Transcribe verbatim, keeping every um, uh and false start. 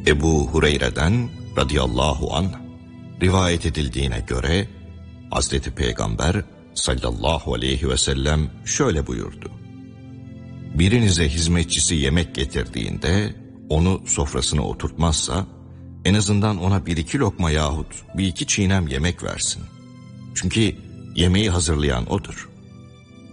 Ebu Hureyre'den radıyallahu anh rivayet edildiğine göre Hazreti Peygamber sallallahu aleyhi ve sellem şöyle buyurdu: birinize hizmetçisi yemek getirdiğinde onu sofrasına oturtmazsa en azından ona bir iki lokma yahut bir iki çiğnem yemek versin. Çünkü yemeği hazırlayan odur.